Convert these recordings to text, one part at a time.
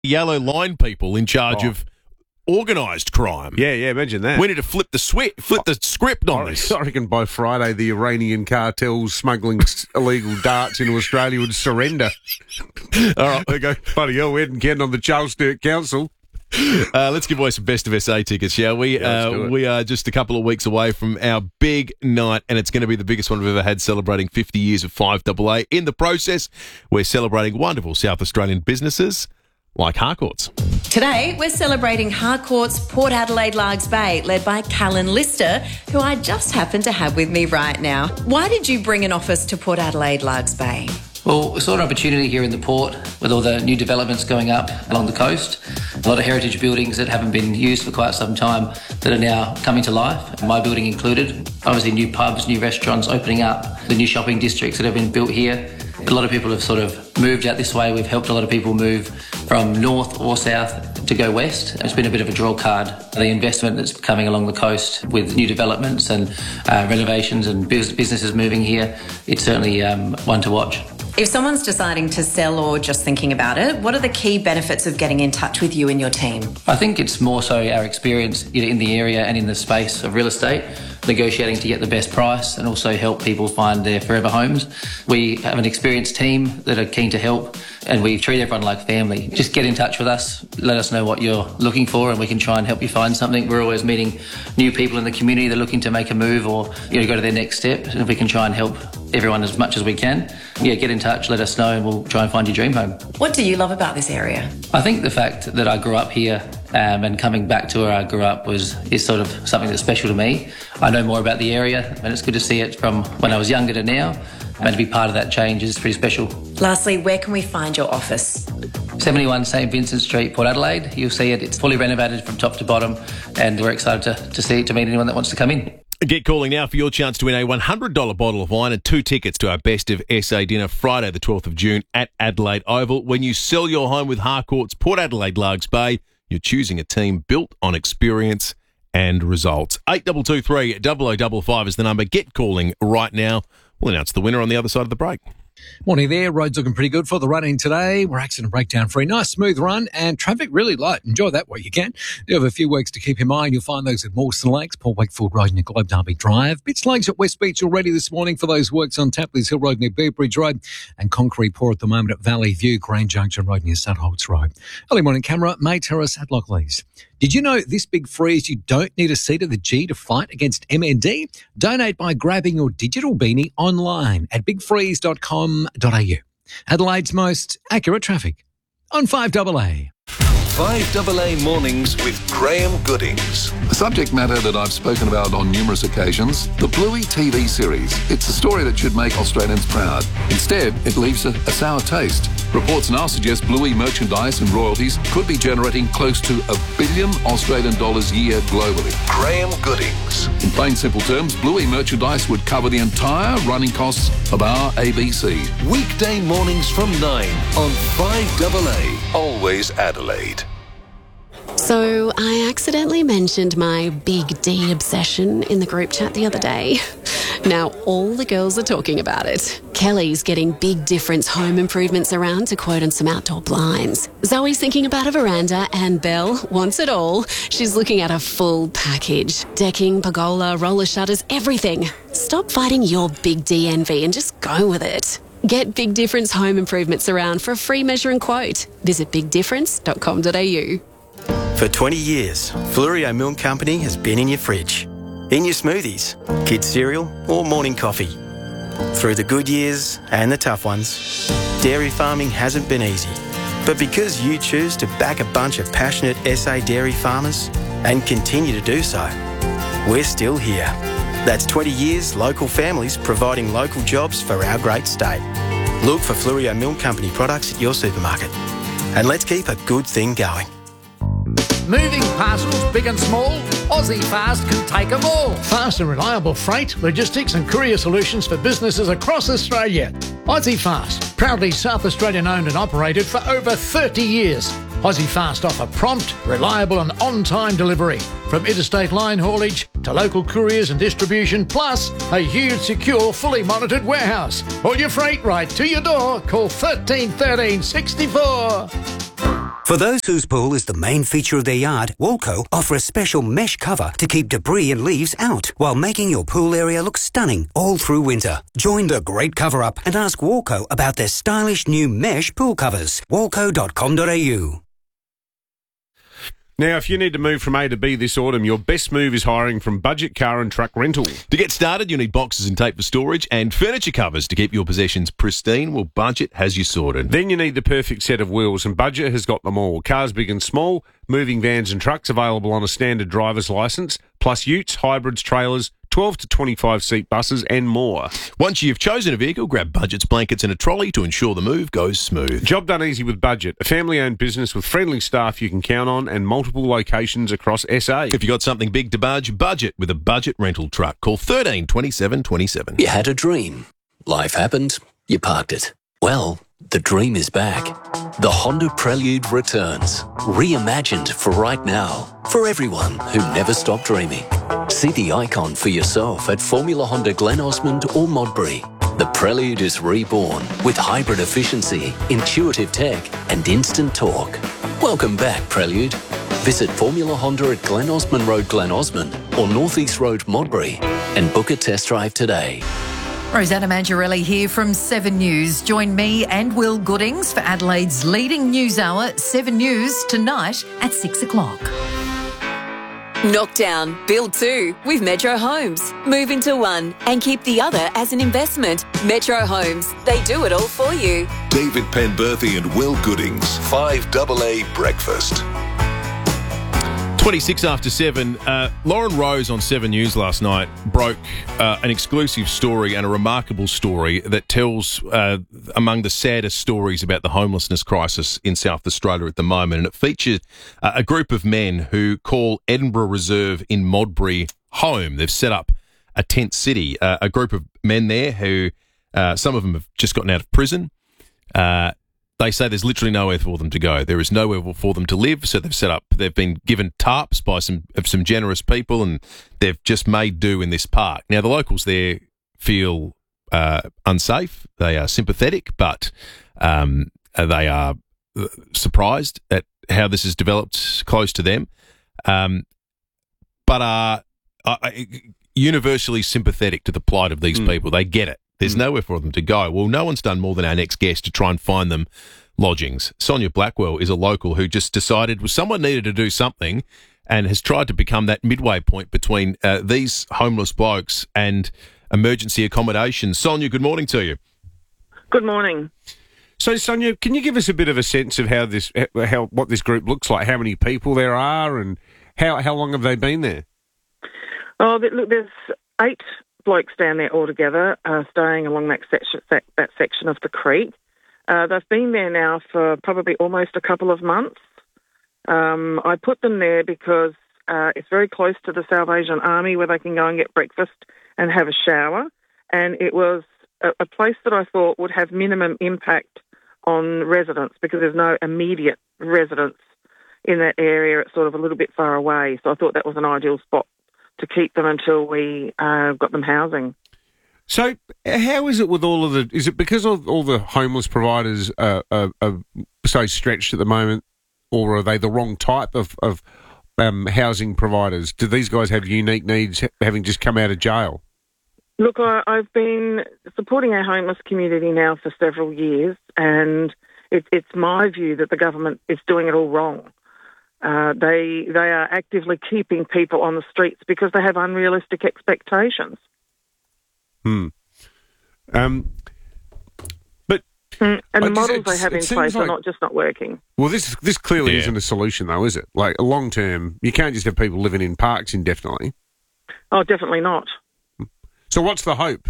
yellow line people in charge of organised crime. Yeah, imagine that. We need to flip the script on this. I reckon by Friday the Iranian cartels smuggling illegal darts into Australia would surrender. All right. They go, bloody hell, we hadn't counted on the Charles Sturt Council. Let's give away some Best of SA tickets, shall we? We are just a couple of weeks away from our big night, and it's going to be the biggest one we've ever had, celebrating 50 years of 5AA. In the process, we're celebrating wonderful South Australian businesses like Harcourts. Today, we're celebrating Harcourts Port Adelaide Largs Bay, led by Callan Lister, who I just happen to have with me right now. Why did you bring an office to Port Adelaide Largs Bay? Well, we saw an opportunity here in the port with all the new developments going up along the coast. A lot of heritage buildings that haven't been used for quite some time that are now coming to life, my building included. Obviously new pubs, new restaurants opening up, the new shopping districts that have been built here. A lot of people have sort of moved out this way. We've helped a lot of people move from north or south to go west. It's been a bit of a draw card. The investment that's coming along the coast with new developments and renovations and businesses moving here, it's certainly one to watch. If someone's deciding to sell or just thinking about it, what are the key benefits of getting in touch with you and your team? I think it's more so our experience in the area and in the space of real estate, negotiating to get the best price and also help people find their forever homes. We have an experienced team that are keen to help, and we treat everyone like family. Just get in touch with us, let us know what you're looking for, and we can try and help you find something. We're always meeting new people in the community that are looking to make a move or go to their next step, and if we can try and help everyone as much as we can. Get in touch, let us know, and we'll try and find your dream home. What do you love about this area? I think the fact that I grew up here and coming back to where I grew up is sort of something that's special to me. I know more about the area, and it's good to see it from when I was younger to now, and to be part of that change is pretty special. Lastly, where can we find your office? 71 St Vincent Street, Port Adelaide. You'll see it. It's fully renovated from top to bottom, and we're excited to meet anyone that wants to come in. Get calling now for your chance to win a $100 bottle of wine and 2 tickets to our Best of SA dinner Friday the 12th of June at Adelaide Oval. When you sell your home with Harcourts Port Adelaide Largs Bay, you're choosing a team built on experience and results. 8223 0055 is the number. Get calling right now. We'll announce the winner on the other side of the break. Morning there. Roads looking pretty good for the run-in today. We're accident breakdown free. Nice smooth run and traffic really light. Enjoy that while you can. You have a few weeks to keep in mind. You'll find those at Mawson Lakes, Port Wakefield Road near Globe Derby Drive. Bit sluggish at West Beach already this morning for those works on Tapley's Hill Road near Beerbridge Road, and concrete pour at the moment at Valley View, Grand Junction Road near Sutholts Road. Early morning camera, May Terrace at Lockleys. Did you know this big freeze you don't need a seat of the G to fight against MND? Donate by grabbing your digital beanie online at bigfreeze.com.au. Adelaide's most accurate traffic on 5AA. 5AA Mornings with Graham Goodings. A subject matter that I've spoken about on numerous occasions, the Bluey TV series. It's a story that should make Australians proud. Instead, it leaves a sour taste. Reports now suggest Bluey merchandise and royalties could be generating close to $1 billion Australian dollars a year globally. Graham Goodings. In plain simple terms, Bluey merchandise would cover the entire running costs of our ABC. Weekday mornings from 9 on 5AA. Always Adelaide. So I accidentally mentioned my Big D obsession in the group chat the other day. Now all the girls are talking about it. Kelly's getting Big Difference home improvements around to quote on some outdoor blinds. Zoe's thinking about a veranda, and Belle wants it all. She's looking at a full package. Decking, pergola, roller shutters, everything. Stop fighting your Big D envy and just go with it. Get Big Difference home improvements around for a free measure and quote. Visit bigdifference.com.au. For 20 years, Flurio Milk Company has been in your fridge, in your smoothies, kids' cereal or morning coffee. Through the good years and the tough ones, dairy farming hasn't been easy. But because you choose to back a bunch of passionate SA dairy farmers and continue to do so, we're still here. That's 20 years local families providing local jobs for our great state. Look for Flurio Milk Company products at your supermarket. And let's keep a good thing going. Moving parcels, big and small, Aussie Fast can take them all. Fast and reliable freight, logistics and courier solutions for businesses across Australia. Aussie Fast, proudly South Australian owned and operated for over 30 years. Aussie Fast offer prompt, reliable and on-time delivery. From interstate line haulage to local couriers and distribution, plus a huge, secure, fully monitored warehouse. All your freight right to your door. Call 13 13 64. For those whose pool is the main feature of their yard, Walco offer a special mesh cover to keep debris and leaves out while making your pool area look stunning all through winter. Join the great cover-up and ask Walco about their stylish new mesh pool covers. Walco.com.au. Now, if you need to move from A to B this autumn, your best move is hiring from Budget Car and Truck Rental. To get started, you need boxes and tape for storage and furniture covers to keep your possessions pristine. Well, Budget has you sorted. Then you need the perfect set of wheels, and Budget has got them all. Cars big and small, moving vans and trucks available on a standard driver's licence, plus utes, hybrids, trailers, 12 to 25 seat buses and more. Once you've chosen a vehicle, grab Budget's blankets and a trolley to ensure the move goes smooth. Job done easy with Budget, a family-owned business with friendly staff you can count on and multiple locations across SA. If you got something big to Budget with a Budget rental truck. Call 13 27 27. You had a dream. Life happened. You parked it. Well, the dream is back. The Honda Prelude returns. Reimagined for right now. For everyone who never stopped dreaming. See the icon for yourself at Formula Honda Glen Osmond or Modbury. The Prelude is reborn with hybrid efficiency, intuitive tech and instant torque. Welcome back, Prelude. Visit Formula Honda at Glen Osmond Road, Glen Osmond or North East Road, Modbury and book a test drive today. Rosanna Mangiarelli here from 7 News. Join me and Will Goodings for Adelaide's leading news hour, 7 News, tonight at 6 o'clock. Knock down, build two with Metro Homes. Move into one and keep the other as an investment. Metro Homes, they do it all for you. David Penberthy and Will Goodings, 5AA Breakfast. 26 after 7, Lauren Rose on 7 News last night broke an exclusive story and a remarkable story that tells among the saddest stories about the homelessness crisis in South Australia at the moment. And it featured a group of men who call Edinburgh Reserve in Modbury home. They've set up a tent city, a group of men there who, some of them have just gotten out of prison. They say there's literally nowhere for them to go. There is nowhere for them to live, so they've been given tarps by some generous people, and they've just made do in this park. Now, the locals there feel unsafe. They are sympathetic, but they are surprised at how this has developed close to them, but are universally sympathetic to the plight of these people. They get it. There's nowhere for them to go. Well, no one's done more than our next guest to try and find them lodgings. Sonia Blackwell is a local who just decided someone needed to do something and has tried to become that midway point between these homeless blokes and emergency accommodation. Sonia, good morning to you. Good morning. So, Sonia, can you give us a bit of a sense of what this group looks like, how many people there are, and how long have they been there? Oh, look, there's 8 blokes down there altogether, staying along that section of the creek. They've been there now for probably almost a couple of months. I put them there because it's very close to the Salvation Army where they can go and get breakfast and have a shower. And it was a place that I thought would have minimum impact on residents because there's no immediate residents in that area. It's sort of a little bit far away. So I thought that was an ideal spot to keep them until we got them housing. So how is it with is it because all the homeless providers are so stretched at the moment, or are they the wrong type of housing providers? Do these guys have unique needs having just come out of jail? Look, I've been supporting our homeless community now for several years, and it's my view that the government is doing it all wrong. They are actively keeping people on the streets because they have unrealistic expectations. But and the models they have in place are not working. Well, this clearly isn't a solution, though, is it? Like long term, you can't just have people living in parks indefinitely. Oh, definitely not. So, what's the hope?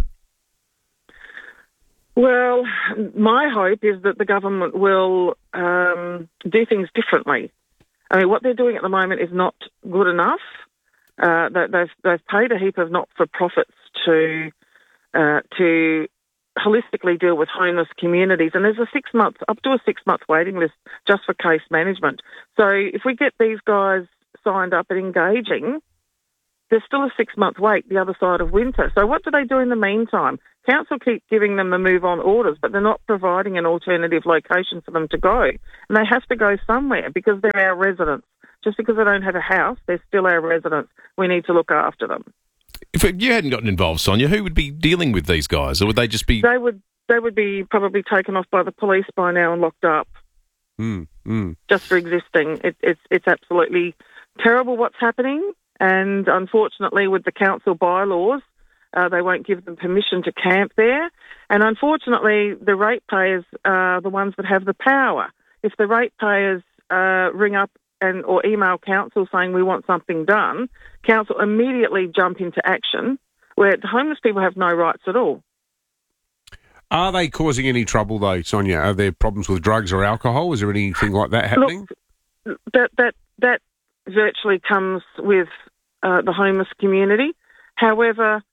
Well, my hope is that the government will do things differently. I mean, what they're doing at the moment is not good enough. They've paid a heap of not-for-profits to holistically deal with homeless communities, and there's up to a 6-month waiting list just for case management. So if we get these guys signed up and engaging, there's still a 6-month wait the other side of winter. So what do they do in the meantime? Council keep giving them the move-on orders, but they're not providing an alternative location for them to go. And they have to go somewhere because they're our residents. Just because they don't have a house, they're still our residents. We need to look after them. If you hadn't gotten involved, Sonia, who would be dealing with these guys? Or would they just be... They would be probably taken off by the police by now and locked up. Just for existing. It's absolutely terrible what's happening. And unfortunately, with the council bylaws, they won't give them permission to camp there. And unfortunately, the ratepayers are the ones that have the power. If the ratepayers ring up or email council saying we want something done, council immediately jump into action, where the homeless people have no rights at all. Are they causing any trouble, though, Sonia? Are there problems with drugs or alcohol? Is there anything like that happening? Look, that virtually comes with the homeless community. However,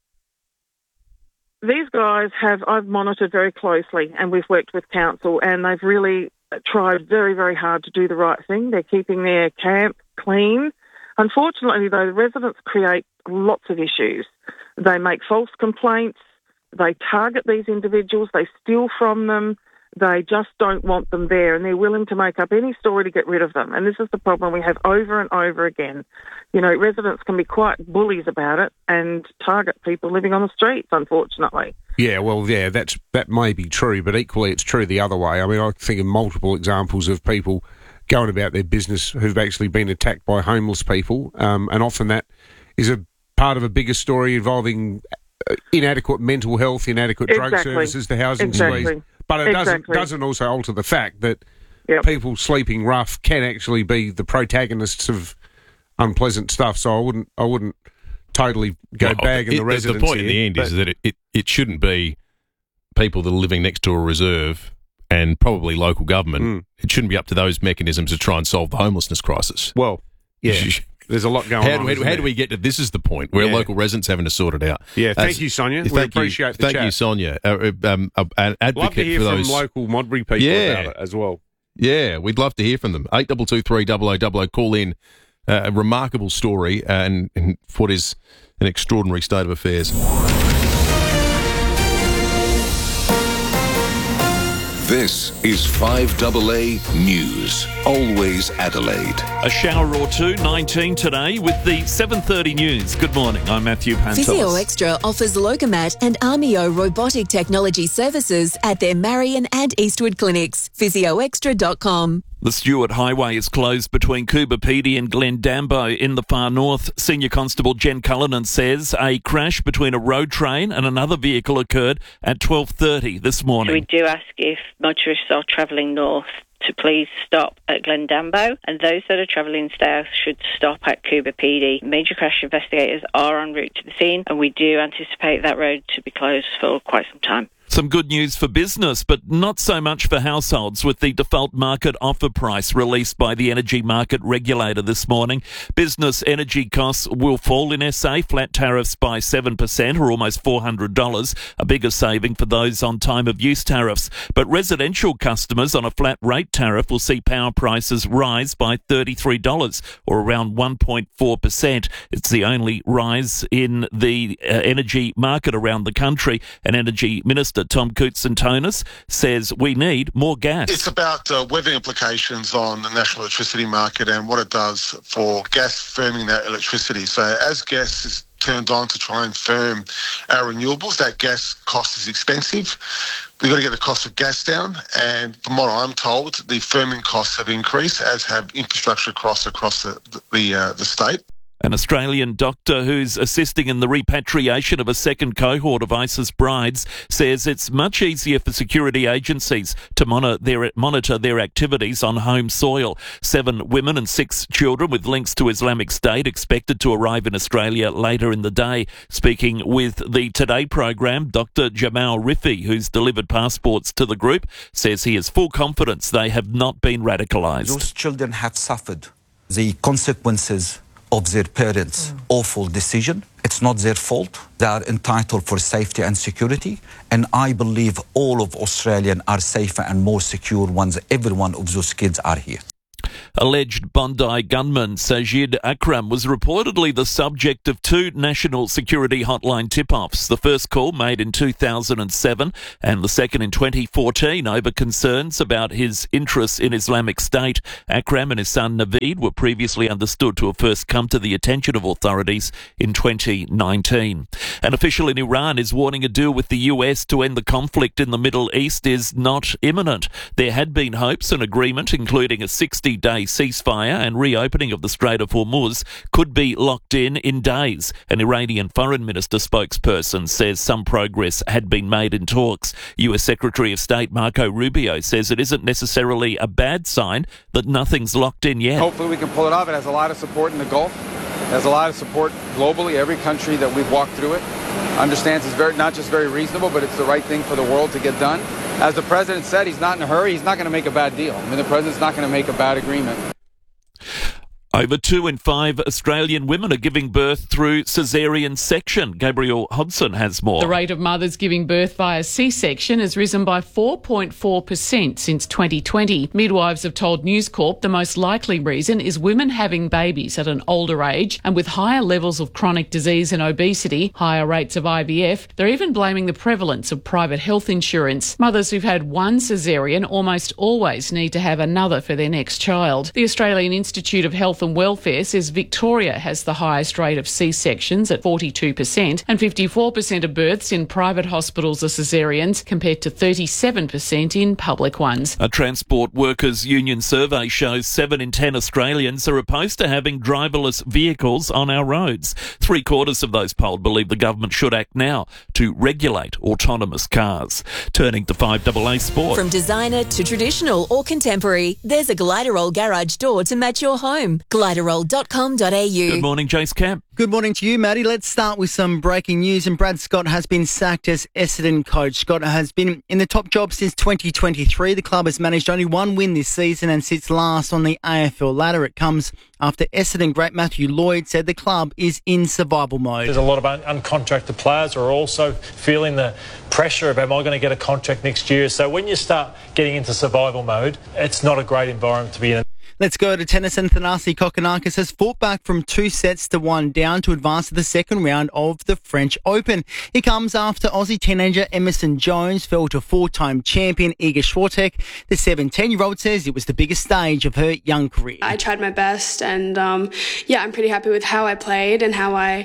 these guys I've monitored very closely, and we've worked with council, and they've really tried very, very hard to do the right thing. They're keeping their camp clean. Unfortunately, though, the residents create lots of issues. They make false complaints. They target these individuals. They steal from them. They just don't want them there, and they're willing to make up any story to get rid of them. And this is the problem we have over and over again. You know, residents can be quite bullies about it and target people living on the streets, unfortunately. Yeah, well, yeah, that may be true, but equally it's true the other way. I mean, I think of multiple examples of people going about their business who've actually been attacked by homeless people, and often that is a part of a bigger story involving inadequate mental health, inadequate drug services, the housing squeeze. But it doesn't also alter the fact that people sleeping rough can actually be the protagonists of unpleasant stuff. So I wouldn't totally go bagging the residents. The point in the end is that it shouldn't be people that are living next to a reserve and probably local government. It shouldn't be up to those mechanisms to try and solve the homelessness crisis. Well, yeah. There's a lot going on. How do we get to this? Is the point where local residents having to sort it out? Yeah, thank you, Sonia. We appreciate the chat. Thank you, Sonia. An advocate love to hear for those from local Modbury people about it as well. Yeah, we'd love to hear from them. 8223 0000. Call in. A remarkable story and what is an extraordinary state of affairs. This is 5AA News. Always Adelaide. A shower or two, 19 today, with the 7:30 news. Good morning, I'm Matthew Pantelis. Physio Extra offers Logomat and Armio robotic technology services at their Marion and Eastwood clinics. physioextra.com. The Stewart Highway is closed between Coober Pedy and Glendambo in the far north. Senior Constable Jen Cullinan says a crash between a road train and another vehicle occurred at 12:30 this morning. We do ask if motorists are travelling north to please stop at Glendambo, and those that are travelling south should stop at Coober Pedy. Major crash investigators are en route to the scene, and we do anticipate that road to be closed for quite some time. Some good news for business, but not so much for households, with the default market offer price released by the Energy Market Regulator this morning. Business energy costs will fall in SA, flat tariffs by 7% or almost $400, a bigger saving for those on time of use tariffs. But residential customers on a flat rate tariff will see power prices rise by $33 or around 1.4%. It's the only rise in the energy market around the country. An Energy Minister, Tom Koutsantonis, says we need more gas. It's about weather implications on the national electricity market and what it does for gas firming that electricity. So as gas is turned on to try and firm our renewables, that gas cost is expensive. We've got to get the cost of gas down, and from what I'm told, the firming costs have increased, as have infrastructure costs across the state. An Australian doctor who's assisting in the repatriation of a second cohort of ISIS brides says it's much easier for security agencies to monitor their activities on home soil. 7 women and 6 children with links to Islamic State expected to arrive in Australia later in the day. Speaking with the Today program, Dr. Jamal Rifi, who's delivered passports to the group, says he has full confidence they have not been radicalised. Those children have suffered the consequences of their parents' awful decision. It's not their fault. They are entitled for safety and security. And I believe all of Australians are safer and more secure once every one of those kids are here. Alleged Bondi gunman Sajid Akram was reportedly the subject of 2 national security hotline tip-offs. The first call made in 2007 and the second in 2014 over concerns about his interests in Islamic State. Akram and his son Naveed were previously understood to have first come to the attention of authorities in 2019. An official in Iran is warning a deal with the US to end the conflict in the Middle East is not imminent. There had been hopes an agreement, including a 60-day ceasefire and reopening of the Strait of Hormuz, could be locked in days. An Iranian foreign minister spokesperson says some progress had been made in talks. US Secretary of State Marco Rubio says it isn't necessarily a bad sign that nothing's locked in yet. Hopefully we can pull it off. It has a lot of support in the Gulf. It has a lot of support globally. Every country that we've walked through it understands it's not just very reasonable, but it's the right thing for the world to get done. As the president said, he's not in a hurry. He's not going to make a bad deal. I mean, the president's not going to make a bad agreement. Over 2 in 5 Australian women are giving birth through caesarean section. Gabriel Hodson has more. The rate of mothers giving birth via C-section has risen by 4.4% since 2020. Midwives have told News Corp the most likely reason is women having babies at an older age and with higher levels of chronic disease and obesity, higher rates of IVF. They're even blaming the prevalence of private health insurance. Mothers who've had one caesarean almost always need to have another for their next child. The Australian Institute of Health and Welfare says Victoria has the highest rate of C-sections at 42% and 54% of births in private hospitals are caesareans compared to 37% in public ones. A Transport Workers Union survey shows 7 in 10 Australians are opposed to having driverless vehicles on our roads. 3/4 of those polled believe the government should act now to regulate autonomous cars. Turning to 5AA Sport. From designer to traditional or contemporary, there's a Gliderol garage door to match your home. Gliderol.com.au. Good morning, Jace Camp. Good morning to you, Matty. Let's start with some breaking news. And Brad Scott has been sacked as Essendon coach. Scott has been in the top job since 2023. The club has managed only 1 win this season and sits last on the AFL ladder. It comes after Essendon great Matthew Lloyd said the club is in survival mode. There's a lot of uncontracted players who are also feeling the pressure of, am I going to get a contract next year? So when you start getting into survival mode, it's not a great environment to be in. Let's go to tennis, and Thanasi Kokkinakis has fought back from 2 sets to 1 down to advance to the second round of the French Open. It comes after Aussie teenager Emerson Jones fell to 4-time champion Iga Swiatek. The 17-year-old says it was the biggest stage of her young career. I tried my best and, I'm pretty happy with how I played and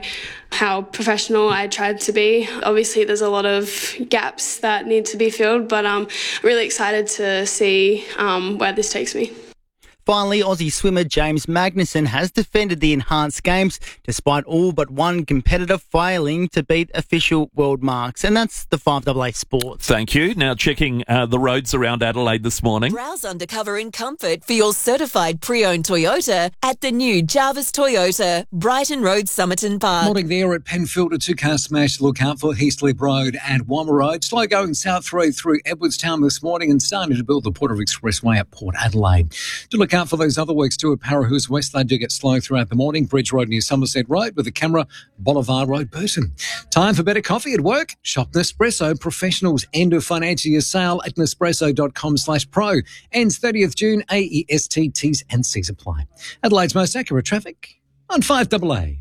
how professional I tried to be. Obviously, there's a lot of gaps that need to be filled, but I'm really excited to see where this takes me. Finally, Aussie swimmer James Magnussen has defended the enhanced games despite all but one competitor failing to beat official world marks. And that's the 5AA Sport. Thank you. Now checking the roads around Adelaide this morning. Browse undercover in comfort for your certified pre-owned Toyota at the new Jarvis Toyota, Brighton Road, Somerton Park. Morning there at Penfield, a 2-car smash to look out for Heathleap Road and Wamma Road. Slow going south road through Edwardstown this morning and starting to build the Porter Expressway at Port Adelaide. To look out for those other works too at Parahoos West. They do get slow throughout the morning. Bridge Road near Somerset Road with the camera, Boulevard Road, Burton. Time for better coffee at work? Shop Nespresso. Professionals end of financial year sale at nespresso.com/pro. Ends 30th June. AEST T's and C's apply. Adelaide's most accurate traffic on 5AA.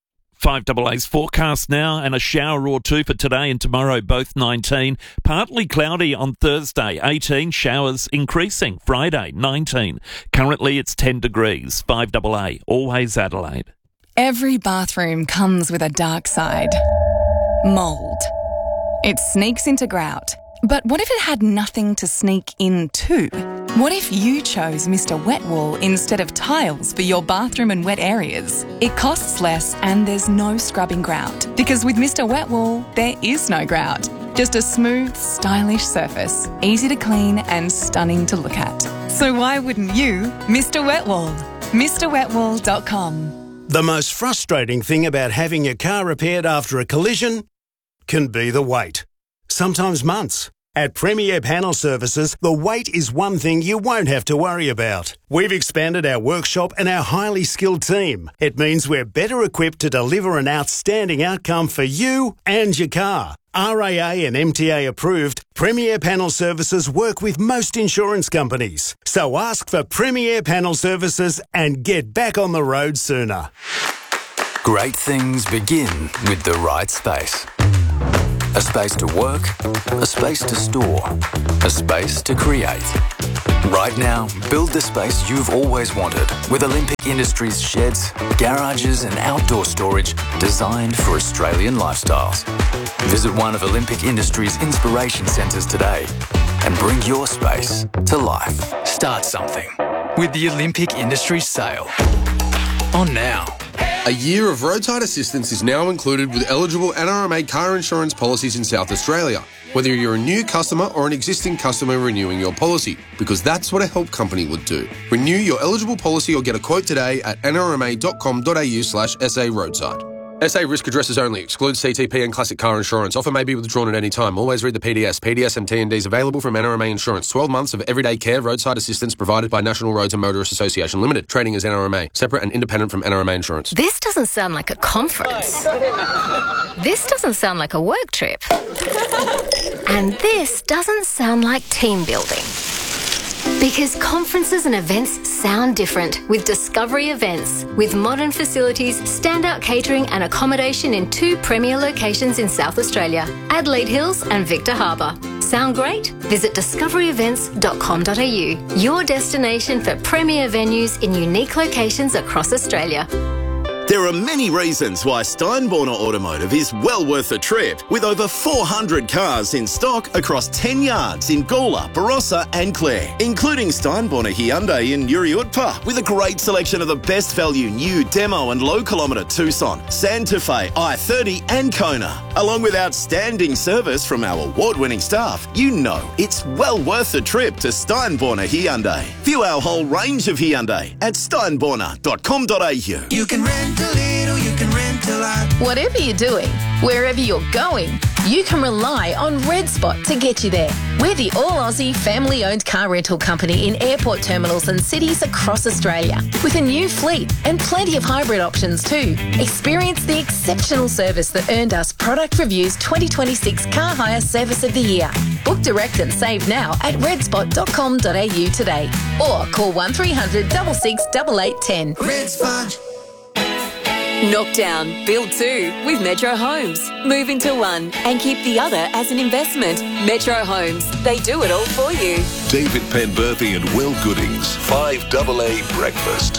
5AA's forecast now, and a shower or two for today and tomorrow, both 19. Partly cloudy on Thursday, 18. Showers increasing. Friday, 19. Currently it's 10 degrees. 5AA, always Adelaide. Every bathroom comes with a dark side. Mould. It sneaks into grout. But what if it had nothing to sneak into? What if you chose Mr. Wet Wool instead of tiles for your bathroom and wet areas? It costs less and there's no scrubbing grout. Because with Mr. Wet Wool, there is no grout. Just a smooth, stylish surface, easy to clean and stunning to look at. So why wouldn't you Mr. Wet Wool? MrWetWool.com. The most frustrating thing about having your car repaired after a collision can be the wait. Sometimes months, At Premier Panel Services, the wait is one thing you won't have to worry about. We've expanded our workshop and our highly skilled team. It means we're better equipped to deliver an outstanding outcome for you and your car. RAA and MTA approved, Premier Panel Services work with most insurance companies. So ask for Premier Panel Services and get back on the road sooner. Great things begin with the right space. A space to work, a space to store, a space to create. Right now, build the space you've always wanted with Olympic Industries sheds, garages and outdoor storage designed for Australian lifestyles. Visit one of Olympic Industries' inspiration centres today and bring your space to life. Start something with the Olympic Industries sale. On now. A year of roadside assistance is now included with eligible NRMA car insurance policies in South Australia, whether you're a new customer or an existing customer renewing your policy, because that's what a help company would do. Renew your eligible policy or get a quote today at nrma.com.au/SA roadside. SA risk addresses only. Excludes CTP and classic car insurance. Offer may be withdrawn at any time. Always read the PDS. PDS and T&Ds available from NRMA Insurance. 12 months of everyday care roadside assistance provided by National Roads and Motorists Association Limited. Trading as NRMA. Separate and independent from NRMA Insurance. This doesn't sound like a conference. This doesn't sound like a work trip. And this doesn't sound like team building. Because conferences and events sound different with Discovery Events. With modern facilities, standout catering and accommodation in 2 premier locations in South Australia, Adelaide Hills and Victor Harbour. Sound great? Visit discoveryevents.com.au, your destination for premier venues in unique locations across Australia. There are many reasons why Steinborner Automotive is well worth a trip, with over 400 cars in stock across 10 yards in Gawler, Barossa and Clare, including Steinborner Hyundai in Uriutpa, with a great selection of the best value new demo and low kilometre Tucson, Santa Fe, i30 and Kona. Along with outstanding service from our award-winning staff, you know it's well worth a trip to Steinborner Hyundai. View our whole range of Hyundai at steinborner.com.au. You can rent a little, you can rent a lot. Whatever you're doing, wherever you're going, you can rely on Red Spot to get you there. We're the all-Aussie family-owned car rental company in airport terminals and cities across Australia, with a new fleet and plenty of hybrid options too. Experience the exceptional service that earned us Product Review's 2026 Car Hire Service of the Year. Book direct and save now at redspot.com.au today, or call 1300 66 8810. Red Spot. Knockdown, build 2 with Metro Homes. Move into one and keep the other as an investment. Metro Homes, they do it all for you. David Penberthy and Will Goodings, 5AA Breakfast.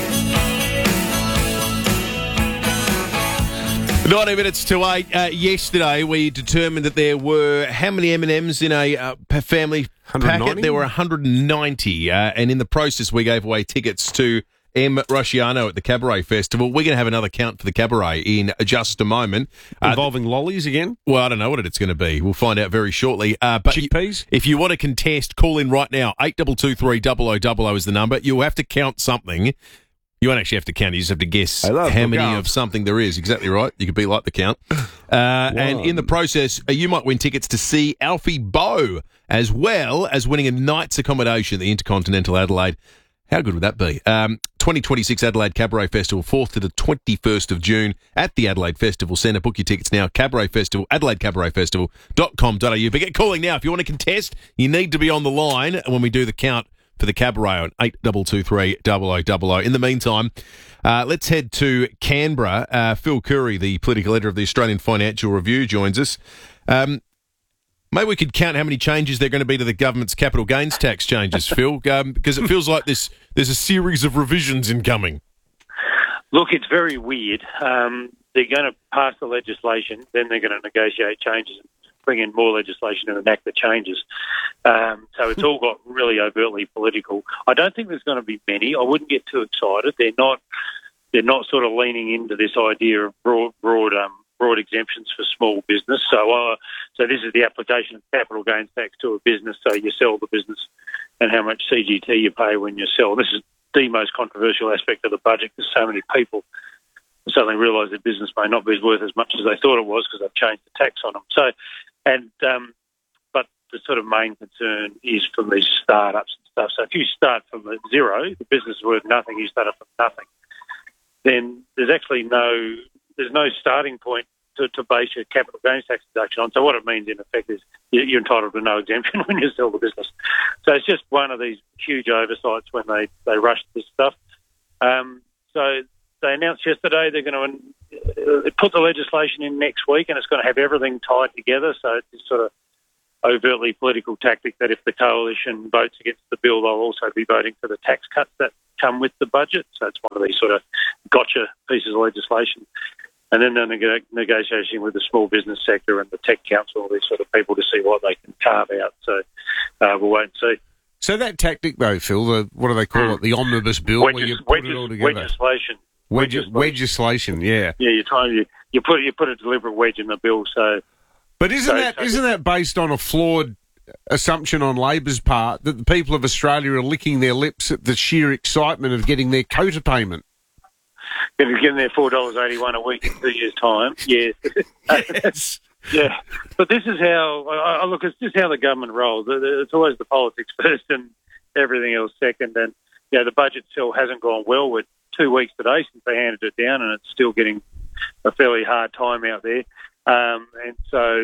90 minutes to 8. Yesterday, we determined that there were how many M&Ms in a family 190? packet? There were 190. And in the process, we gave away tickets to M. Rusciano at the Cabaret Festival. We're going to have another count for the Cabaret in just a moment. Involving lollies again? Well, I don't know what it's going to be. We'll find out very shortly. But chickpeas? If you want to contest, call in right now. 8223 0000 is the number. You'll have to count something. You won't actually have to count. You just have to guess how many of something there is. Exactly right. You could be like the count. And in the process, you might win tickets to see Alfie Boe, as well as winning a night's accommodation at the Intercontinental Adelaide. How good would that be? 2026 Adelaide Cabaret Festival, 4th to the 21st of June at the Adelaide Festival Centre. Book your tickets now, Cabaret Festival, AdelaideCabaretFestival.com.au. But get calling now. If you want to contest, you need to be on the line when we do the count for the Cabaret on 8223 0000. In the meantime, let's head to Canberra. Phil Curry, the political editor of the Australian Financial Review, joins us. Maybe we could count how many changes there are going to be to the government's capital gains tax changes, Phil, because it feels like there's a series of revisions incoming. Look, it's very weird. They're going to pass the legislation, then they're going to negotiate changes and bring in more legislation and enact the changes. So it's all got really overtly political. I don't think there's going to be many. I wouldn't get too excited. They're not sort of leaning into this idea of broad exemptions for small business. So this is the application of capital gains tax to a business. So you sell the business and how much CGT you pay when you sell. This is the most controversial aspect of the budget because so many people suddenly realise that business may not be worth as much as they thought it was because they've changed the tax on them. So, but the sort of main concern is from these startups and stuff. So if you start from zero, the business is worth nothing, you start up from nothing, then there's actually no starting point to base your capital gains tax deduction on. So what it means in effect is you're entitled to no exemption when you sell the business. So it's just one of these huge oversights when they rush this stuff. So they announced yesterday they're going to put the legislation in next week, and it's going to have everything tied together. So it's sort of overtly political tactic that if the coalition votes against the bill, they'll also be voting for the tax cuts that come with the budget. So it's one of these sort of gotcha pieces of legislation. And then they're negotiating with the small business sector and the tech council, all these sort of people to see what they can carve out. So we'll wait and see. So that tactic, though, Phil, what do they call it? The omnibus bill, where you put it all together. Legislation, yeah. Yeah, you put a deliberate wedge in the bill. So, but isn't that based on a flawed assumption on Labor's part that the people of Australia are licking their lips at the sheer excitement of getting their quota payment? If you're getting their $4.81 a week in 2 years' time, yeah. Yes. Yeah. But this is how, look, it's just how the government rolls. It's always the politics first and everything else second. And, the budget still hasn't gone well. We're 2 weeks today since they handed it down, and it's still getting a fairly hard time out there. And so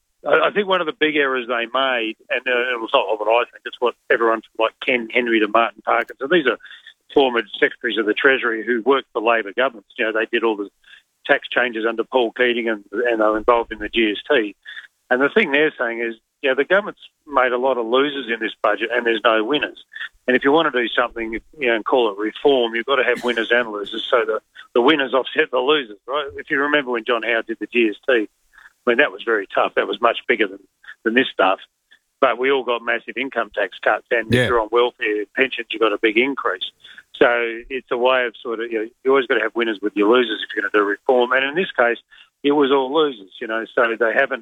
I think one of the big errors they made, and it was not what I think, it's what everyone from like Ken Henry to Martin Parkinson, these are former secretaries of the Treasury who worked for Labor governments. They did all the tax changes under Paul Keating and they were involved in the GST. And the thing they're saying is, the government's made a lot of losers in this budget and there's no winners. And if you want to do something, and call it reform, you've got to have winners and losers so the winners offset the losers, right? If you remember when John Howard did the GST, that was very tough. That was much bigger than this stuff. But we all got massive income tax cuts, and if you're on welfare pensions, you got a big increase. So it's a way of sort of, you always got to have winners with your losers if you're going to do reform. And in this case, it was all losers, so they haven't,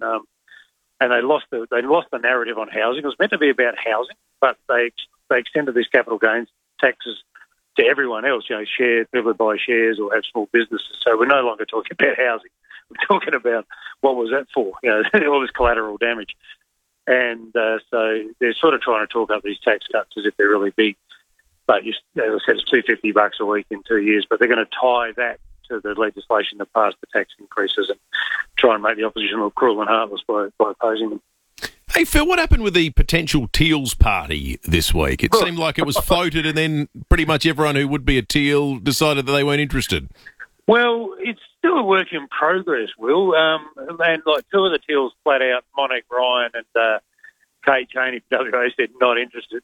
and they lost the narrative on housing. It was meant to be about housing, but they extended these capital gains taxes to everyone else, people who buy shares or have small businesses. So we're no longer talking about housing. We're talking about what was that for, all this collateral damage. And so they're sort of trying to talk up these tax cuts as if they're really big. But as I said, it's $250 a week in 2 years. But they're going to tie that to the legislation that passed the tax increases and try and make the opposition look cruel and heartless by opposing them. Hey, Phil, what happened with the potential Teals party this week? It seemed like it was floated and then pretty much everyone who would be a Teal decided that they weren't interested. Well, it's still a work in progress, Will. And like two of the Teals flat out, Monique Ryan and Kate Chaney from WA said not interested.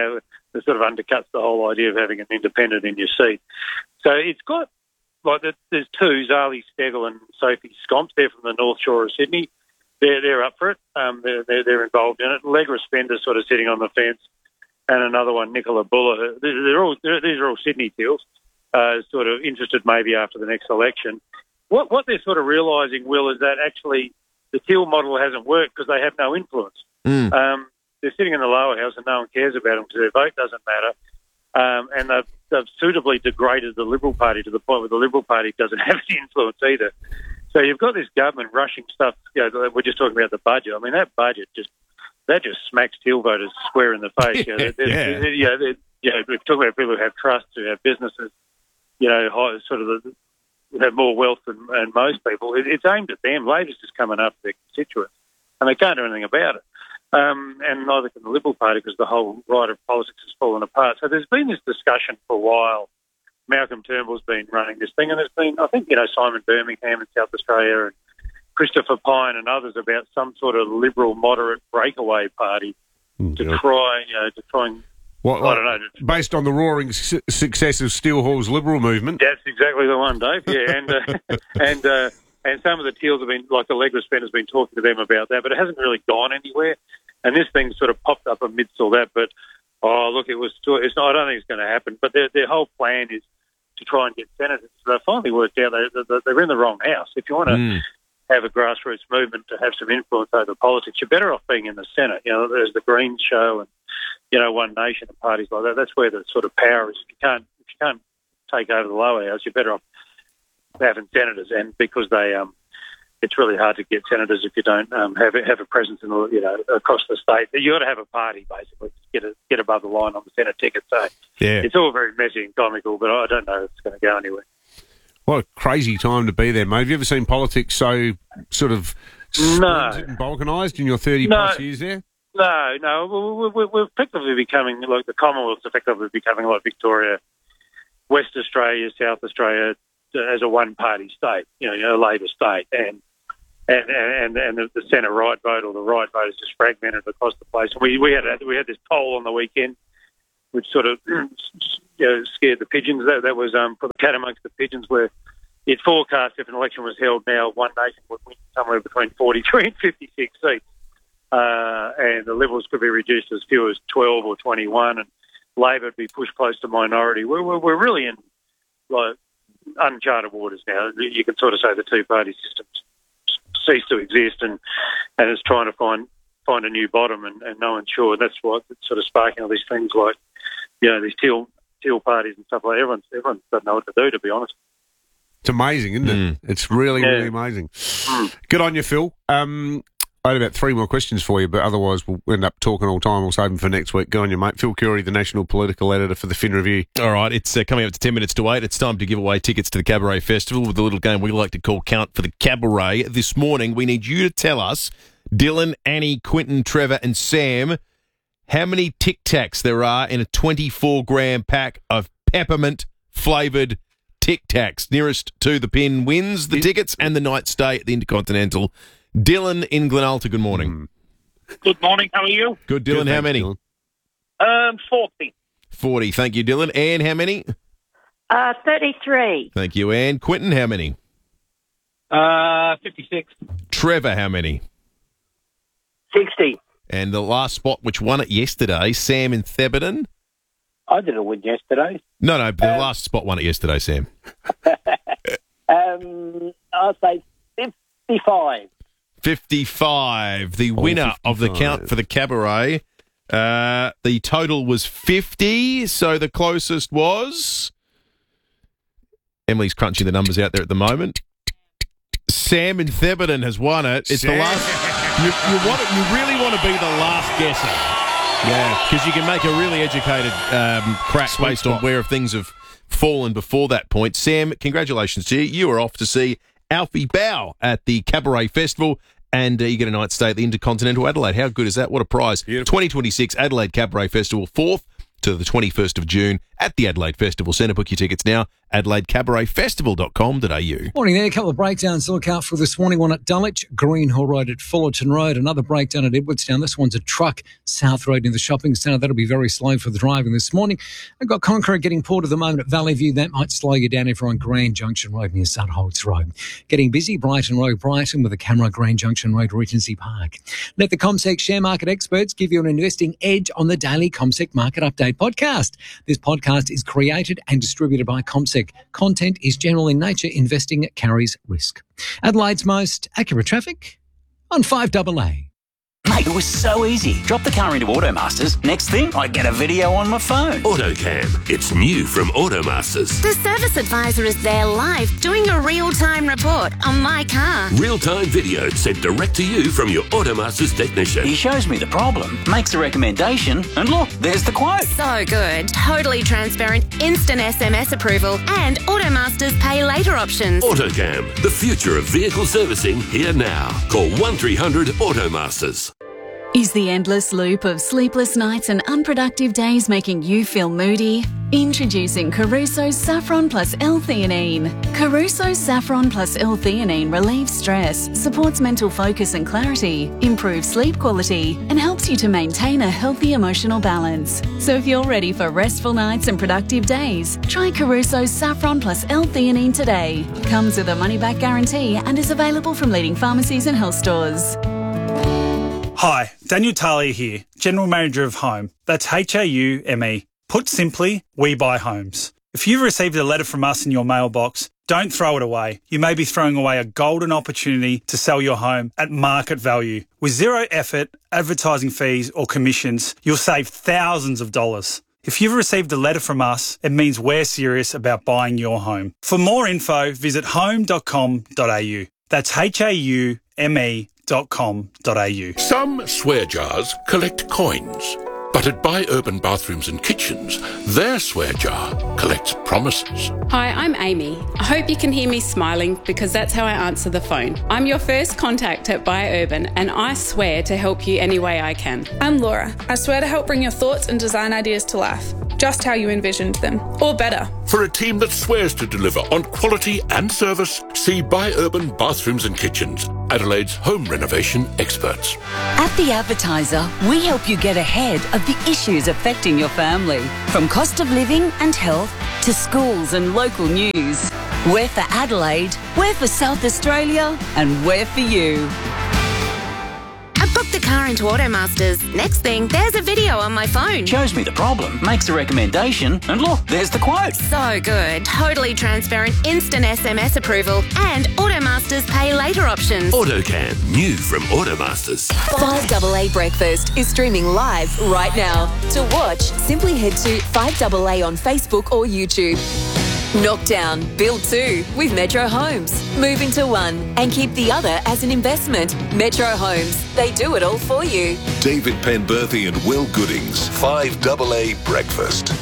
It sort of undercuts the whole idea of having an independent in your seat. So it's got, there's two, Zali Stegel and Sophie Scomps. They're from the North Shore of Sydney. They're up for it. They're involved in it. Allegra Spender's sort of sitting on the fence, and another one, Nicola Buller. These are all Sydney Teals, sort of interested maybe after the next election. What they're sort of realising, Will, is that actually the Teal model hasn't worked because they have no influence. They're sitting in the lower house and no one cares about them because their vote doesn't matter. And they've suitably degraded the Liberal Party to the point where the Liberal Party doesn't have any influence either. So you've got this government rushing stuff. We're just talking about the budget. I mean, that budget just smacks Teal voters square in the face. We're talking about people who have trusts, who have businesses, have more wealth than most people. It's aimed at them. Labor's just coming up to their constituents, and they can't do anything about it. And neither can the Liberal Party because the whole right of politics has fallen apart. So there's been this discussion for a while. Malcolm Turnbull's been running this thing, and there's been, I think, Simon Birmingham in South Australia and Christopher Pyne and others about some sort of liberal moderate breakaway party to try and I don't know. Based on the roaring success of Steelhall's Liberal movement. That's exactly the one, Dave. Yeah, and some of the Teals have been, like Allegra Spender's been talking to them about that, but it hasn't really gone anywhere. And this thing sort of popped up amidst all that. But I don't think it's going to happen. But their whole plan is to try and get senators. So they finally worked out they're in the wrong house. If you want to have a grassroots movement to have some influence over politics, you're better off being in the Senate. There's the Greens show and One Nation and parties like that. That's where the sort of power is. If you can't take over the lower house, you're better off having senators, and because they it's really hard to get senators if you don't have a presence in across the state. You got to have a party basically to get above the line on the Senate ticket. So it's all very messy and comical, but I don't know if it's going to go anywhere. What a crazy time to be there, mate. Have you ever seen politics so sort of and balkanised in your 30-plus years there? No. We're effectively becoming, like the Commonwealth's effectively becoming like Victoria, West Australia, South Australia as a one-party state, a Labor state. And the centre-right vote or the right vote is just fragmented across the place. We had this poll on the weekend which sort of scared the pigeons. That was put the cat amongst the pigeons, where it forecast if an election was held now, One Nation would win somewhere between 43 and 56 seats. And the Liberals could be reduced as few as 12 or 21, and Labor would be pushed close to minority. We're really in like uncharted waters now. You can sort of say the two-party system ceased to exist, and it's trying to find a new bottom, and no one's sure. That's what's sort of sparking all these things like, these teal parties and stuff like that. Everyone doesn't know what to do, to be honest. It's amazing, isn't it? It's really amazing. Good on you, Phil. I had about 3 more questions for you, but otherwise we'll end up talking all time. We'll save them for next week. Go on you, mate. Phil Curry, the National Political Editor for the Fin Review. All right, it's coming up to 10 minutes to 8. It's time to give away tickets to the Cabaret Festival with a little game we like to call Count for the Cabaret. This morning, we need you to tell us, Dylan, Annie, Quinton, Trevor and Sam, how many Tic Tacs there are in a 24-gram pack of peppermint-flavoured Tic Tacs. Nearest to the pin wins the tickets and the night stay at the Intercontinental. Dylan in Glenalta, good morning. Good morning, how are you? Good, Dylan. How many? 40. 40, thank you, Dylan. Anne, how many? 33. Thank you, Anne. Quinton, how many? 56. Trevor, how many? 60. And the last spot, which won it yesterday, Sam in Theberton. I didn't win yesterday. No, but the last spot won it yesterday, Sam. I'll say 55. 55. The winner of the Count for the Cabaret. The total was 50, so the closest was... Emily's crunching the numbers out there at the moment. Sam in Theberton has won it. It's the last... You really want to be the last guesser. Yeah, because you can make a really educated crack based on where things have fallen before that point. Sam, congratulations to you. You are off to see Alfie Bow at the Cabaret Festival, and you get a night stay at the Intercontinental Adelaide. How good is that? What a prize. Beautiful. 2026 Adelaide Cabaret Festival, 4th to the 21st of June at the Adelaide Festival Centre. Book your tickets now, adelaidecabaretfestival.com.au. Morning there. A couple of breakdowns to look out for this morning. One at Dulwich, Greenhill Road at Fullerton Road. Another breakdown at Edwardstown. This one's a truck, South Road in the shopping centre. That'll be very slow for the driving this morning. I've got Conqueror getting pulled at the moment at Valley View. That might slow you down if you're on Grand Junction Road near Sutholts Road. Getting busy, Brighton Road, Brighton with a camera, Grand Junction Road, Regency Park. Let the CommSec share market experts give you an investing edge on the daily CommSec Market Update podcast. This podcast is created and distributed by CommSec. Content is general in nature. Investing carries risk. Adelaide's most accurate traffic on 5AA. Mate, it was so easy. Drop the car into Automasters. Next thing, I get a video on my phone. AutoCam. It's new from Automasters. The service advisor is there live doing a real-time report on my car. Real-time video sent direct to you from your Automasters technician. He shows me the problem, makes a recommendation, and look, there's the quote. So good. Totally transparent, instant SMS approval, and Automasters pay later options. AutoCam. The future of vehicle servicing here now. Call 1300 Automasters. Is the endless loop of sleepless nights and unproductive days making you feel moody? Introducing Caruso's Saffron Plus L-Theanine. Caruso's Saffron Plus L-Theanine relieves stress, supports mental focus and clarity, improves sleep quality, and helps you to maintain a healthy emotional balance. So if you're ready for restful nights and productive days, try Caruso's Saffron Plus L-Theanine today. Comes with a money-back guarantee and is available from leading pharmacies and health stores. Hi, Daniel Talia here, General Manager of Home. That's HAUME. Put simply, we buy homes. If you've received a letter from us in your mailbox, don't throw it away. You may be throwing away a golden opportunity to sell your home at market value. With zero effort, advertising fees or commissions, you'll save thousands of dollars. If you've received a letter from us, it means we're serious about buying your home. For more info, visit home.com.au. That's haume.com.au. Some swear jars collect coins, but at Buy Urban Bathrooms and Kitchens, their swear jar collects promises. Hi, I'm Amy. I hope you can hear me smiling because that's how I answer the phone. I'm your first contact at BioUrban and I swear to help you any way I can. I'm Laura. I swear to help bring your thoughts and design ideas to life, just how you envisioned them, or better. For a team that swears to deliver on quality and service, see Buy Urban Bathrooms and Kitchens, Adelaide's home renovation experts. At The Advertiser, we help you get ahead of the issues affecting your family, from cost of living and health to schools and local news. We're for Adelaide, we're for South Australia, and we're for you. I booked the car into Automasters. Next thing, there's a video on my phone. Shows me the problem, makes a recommendation, and look, there's the quote. So good. Totally transparent, instant SMS approval, and Automasters pay later options. AutoCan, new from Automasters. 5AA Breakfast is streaming live right now. To watch, simply head to 5AA on Facebook or YouTube. Knockdown, build 2 with Metro Homes. Move into one and keep the other as an investment. Metro Homes, they do it all for you. David Penberthy and Will Goodings, 5AA Breakfast.